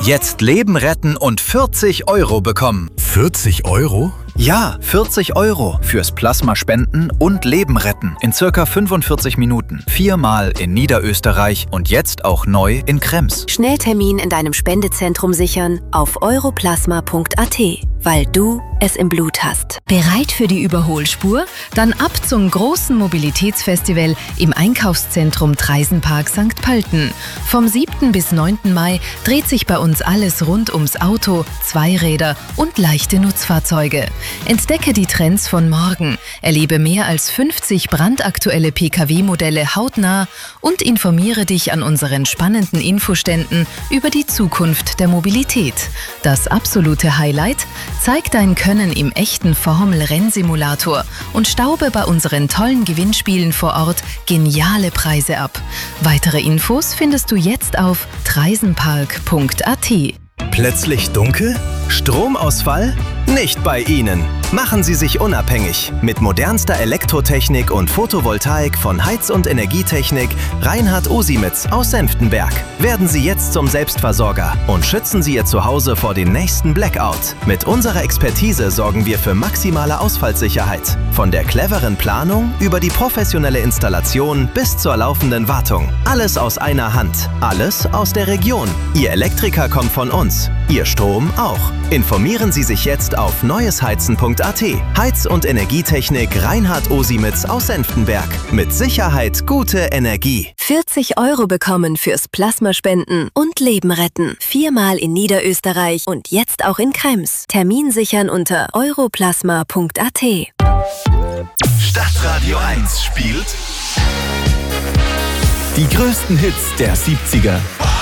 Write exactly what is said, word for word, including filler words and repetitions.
Jetzt Leben retten und vierzig Euro bekommen. vierzig Euro? Ja, vierzig Euro fürs Plasmaspenden und Leben retten in circa fünfundvierzig Minuten. Viermal in Niederösterreich und jetzt auch neu in Krems. Schnelltermin in deinem Spendezentrum sichern auf europlasma punkt a t, weil du es im Blut hast. Bereit für die Überholspur? Dann ab zum großen Mobilitätsfestival im Einkaufszentrum Treisenpark Sankt Pölten. Vom siebten bis neunten Mai dreht sich bei uns alles rund ums Auto, Zweiräder und leichte Nutzfahrzeuge. Entdecke die Trends von morgen, erlebe mehr als fünfzig brandaktuelle P K W-Modelle hautnah und informiere dich an unseren spannenden Infoständen über die Zukunft der Mobilität. Das absolute Highlight? Zeig dein Können im echten Formel-Rennsimulator und staube bei unseren tollen Gewinnspielen vor Ort geniale Preise ab. Weitere Infos findest du jetzt auf treisenpark punkt a t. Plötzlich dunkel? Stromausfall? Nicht bei Ihnen. Machen Sie sich unabhängig mit modernster Elektrotechnik und Photovoltaik von Heiz- und Energietechnik Reinhard Osimitz aus Senftenberg. Werden Sie jetzt zum Selbstversorger und schützen Sie Ihr Zuhause vor den nächsten Blackout. Mit unserer Expertise sorgen wir für maximale Ausfallsicherheit. Von der cleveren Planung über die professionelle Installation bis zur laufenden Wartung. Alles aus einer Hand. Alles aus der Region. Ihr Elektriker kommt von uns. Ihr Strom auch. Informieren Sie sich jetzt auf neuesheizen punkt a t. Heiz- und Energietechnik Reinhard Osimitz aus Senftenberg. Mit Sicherheit gute Energie. vierzig Euro bekommen fürs Plasmaspenden und Leben retten. Viermal in Niederösterreich und jetzt auch in Krems. Termin sichern unter europlasma punkt a t. Stadtradio eins spielt die größten Hits der siebziger.